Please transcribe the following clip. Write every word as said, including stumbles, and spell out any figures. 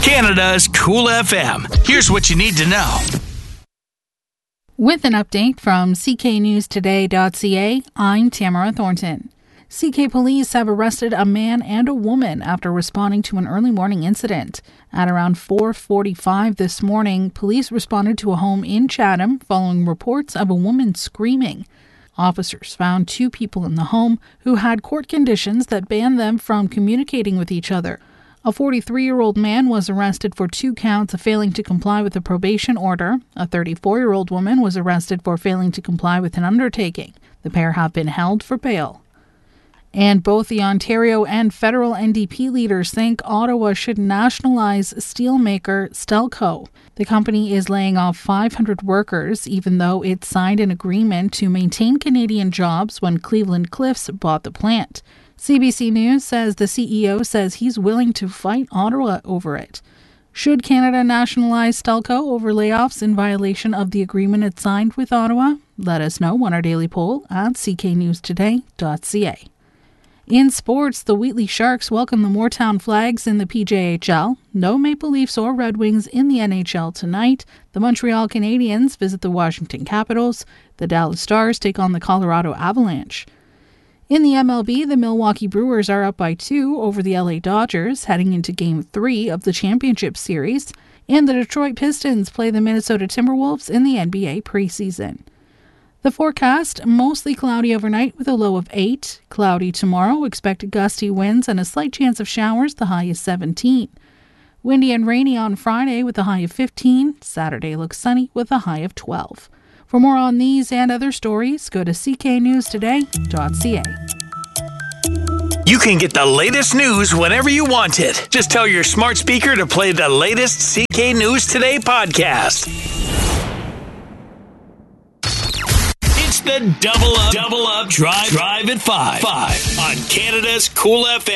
Canada's Cool F M. Here's what you need to know. With an update from c k news today dot c a, I'm Tamara Thornton. C K police have arrested a man and a woman after responding to an early morning incident. At around four forty-five this morning, police responded to a home in Chatham following reports of a woman screaming. Officers found two people in the home who had court conditions that banned them from communicating with each other. A forty-three-year-old man was arrested for two counts of failing to comply with a probation order. A thirty-four-year-old woman was arrested for failing to comply with an undertaking. The pair have been held for bail. And both the Ontario and federal N D P leaders think Ottawa should nationalize steelmaker Stelco. The company is laying off five hundred workers, even though it signed an agreement to maintain Canadian jobs when Cleveland Cliffs bought the plant. C B C News says the C E O says he's willing to fight Ottawa over it. Should Canada nationalize Stelco over layoffs in violation of the agreement it signed with Ottawa? Let us know on our daily poll at c k news today dot c a. In sports, the Wheatley Sharks welcome the Moortown Flags in the P J H L. No Maple Leafs or Red Wings in the N H L tonight. The Montreal Canadiens visit the Washington Capitals. The Dallas Stars take on the Colorado Avalanche. In the M L B, the Milwaukee Brewers are up by two over the L A Dodgers, heading into Game three of the Championship Series. And the Detroit Pistons play the Minnesota Timberwolves in the N B A preseason. The forecast, mostly cloudy overnight with a low of eight. Cloudy tomorrow, expect gusty winds and a slight chance of showers, the high is seventeen. Windy and rainy on Friday with a high of fifteen. Saturday looks sunny with a high of twelve. For more on these and other stories, go to c k news today dot c a. You can get the latest news whenever you want it. Just tell your smart speaker to play the latest C K News Today podcast. The Double Up, Double Up Drive, Drive at five, five on Canada's Cool F M.